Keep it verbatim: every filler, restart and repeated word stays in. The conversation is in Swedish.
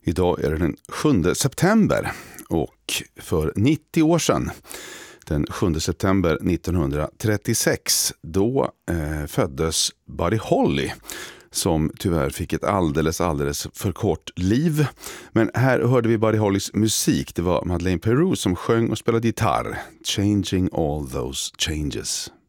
Idag är det den sjunde september och för nittio år sedan, den sjunde september nittonhundratrettiosex, då eh, föddes Buddy Holly, som tyvärr fick ett alldeles, alldeles för kort liv. Men här hörde vi Buddy Hollys musik. Det var Madeleine Peru som sjöng och spelade gitarr. Changing all those changes.